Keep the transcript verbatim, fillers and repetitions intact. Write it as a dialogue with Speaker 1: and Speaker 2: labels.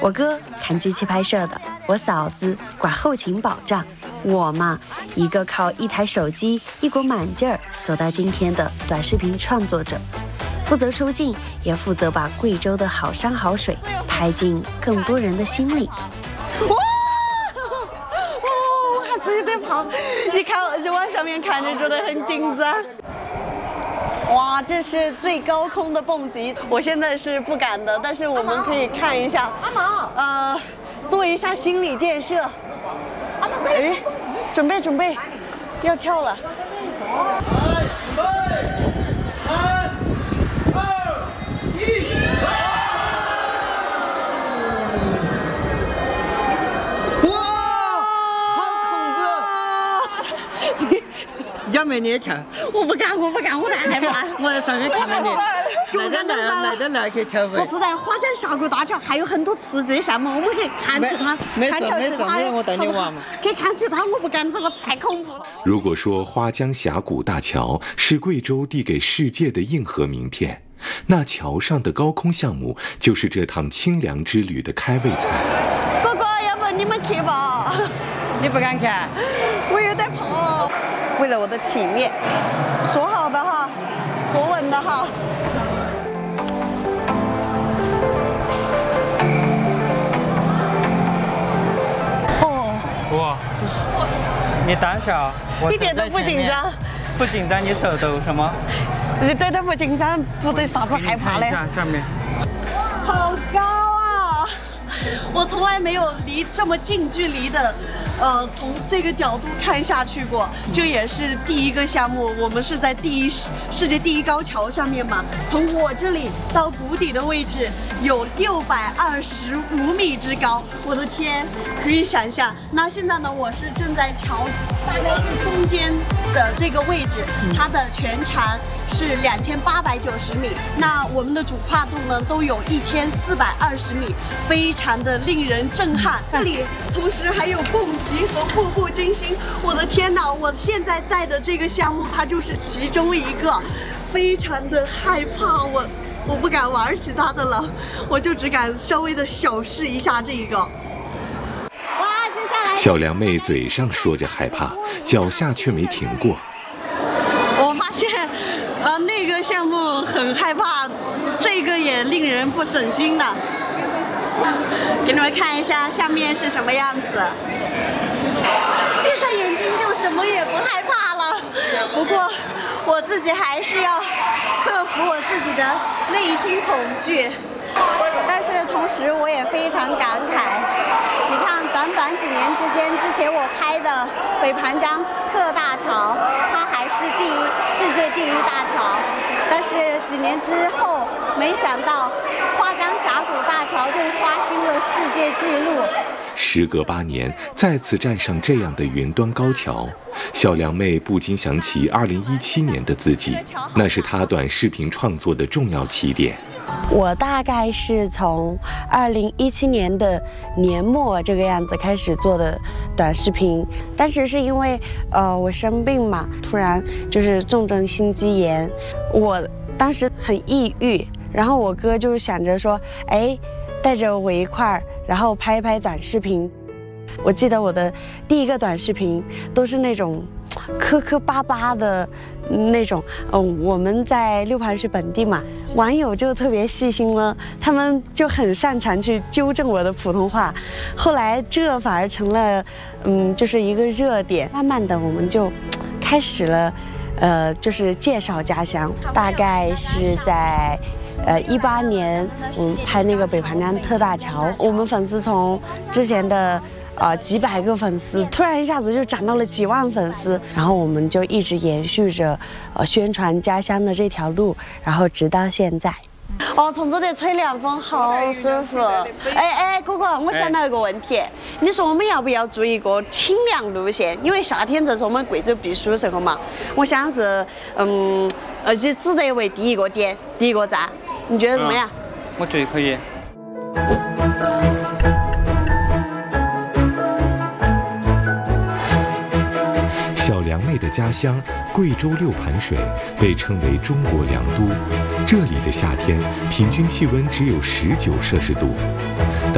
Speaker 1: 我哥看机器拍摄的，我嫂子管后勤保障，我嘛，一个靠一台手机一股满劲儿走到今天的短视频创作者，负责出镜，也负责把贵州的好山好水拍进更多人的心里。
Speaker 2: 哇！哦，我还真有点怕，一看就往上面看就觉得很紧张。哇，这是最高空的蹦极，我现在是不敢的，但是我们可以看一下，
Speaker 3: 阿毛，
Speaker 2: 呃，做一下心理建设。
Speaker 3: 阿毛，快点！
Speaker 2: 准备准备，要跳了。
Speaker 4: 来，准备，三、二、一，哇！好恐怖！要没你也跳？
Speaker 2: 我不敢，我不敢，我太害怕。
Speaker 4: 我在上面看到你，来得来，来得来可以跳回。
Speaker 2: 不是的，花江峡谷大桥还有很多刺激项目，我们可以看其他，看其他。
Speaker 4: 我带你玩嘛。
Speaker 2: 可以看其他，我不敢，这个太恐怖了。
Speaker 5: 如果说花江峡谷大桥是贵州递给世界的硬核名片，那桥上的高空项目就是这趟清凉之旅的开胃菜。
Speaker 2: 哥哥，要不你们去吧？
Speaker 4: 你不敢看？
Speaker 2: 我有点怕。为了我的体面，说好的哈，说稳的哈。哦，
Speaker 6: 哇，你胆小，我
Speaker 2: 一点都不紧张，
Speaker 6: 不紧张，你手抖什么？
Speaker 2: 你对他不紧张，不对啥子害怕嘞？
Speaker 6: 下面，
Speaker 2: 好高啊！我从来没有离这么近距离的。呃，从这个角度看下去过，这也是第一个项目。我们是在第一世界第一高桥上面嘛，从我这里到谷底的位置有六百二十五米之高，我的天，可以想象。那现在呢，我是正在桥大概是中间的这个位置，它的全长是两千八百九十米，那我们的主跨度呢都有一千四百二十米，非常的令人震撼。这里同时还有蹦极和步步惊心，我的天哪！我现在在的这个项目它就是其中一个，非常的害怕，我我不敢玩其他的了，我就只敢稍微的小试一下这个。哇，接下来
Speaker 5: 小凉妹嘴上说着害怕，脚下却没停过。
Speaker 2: 我发现，呃，那个项目很害怕，这个也令人不省心的。给你们看一下下面是什么样子，闭上眼睛就什么也不害怕了。不过我自己还是要克服我自己的内心恐惧，但是同时我也非常感慨。你看，短短几年之间，之前我拍的北盘江特大桥，它还是第一世界第一大桥，但是几年之后，没想到花江峡谷大桥就刷新了世界纪录。
Speaker 5: 时隔八年，再次站上这样的云端高桥，小凉妹不禁想起二零一七年的自己，那是她短视频创作的重要起点。
Speaker 1: 我大概是从二零一七年的年末这个样子开始做的短视频，当时是因为呃我生病嘛，突然就是重症心肌炎，我当时很抑郁，然后我哥就想着说，哎，带着我一块儿，然后拍一拍短视频。我记得我的第一个短视频都是那种磕磕巴巴的那种，呃，我们在六盘水本地嘛，网友就特别细心了，他们就很擅长去纠正我的普通话。后来这反而成了，嗯，就是一个热点。慢慢的，我们就开始了，呃，就是介绍家乡。大概是在。呃，一八年我们拍那个北盘江特大桥，我们粉丝从之前的呃几百个粉丝，突然一下子就涨到了几万粉丝，然后我们就一直延续着呃宣传家乡的这条路，然后直到现在。哦，从这里吹凉风好舒服。哎哎，哥哥，我想到一个问题，你说我们要不要做一个清凉路线？因为夏天这是我们贵州避暑时候嘛。我想是，嗯，呃，以紫德为第一个点，第一个站，你觉得怎么样？
Speaker 6: 嗯、我觉得可以。
Speaker 5: 小凉妹的家乡贵州六盘水被称为中国凉都，这里的夏天平均气温只有十九摄氏度。